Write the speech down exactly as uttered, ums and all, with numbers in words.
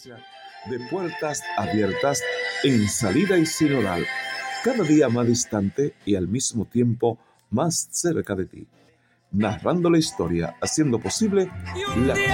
experiencia de puertas abiertas en Salida y Sinodal, cada día más distante y al mismo tiempo más cerca de ti, narrando la historia, haciendo posible la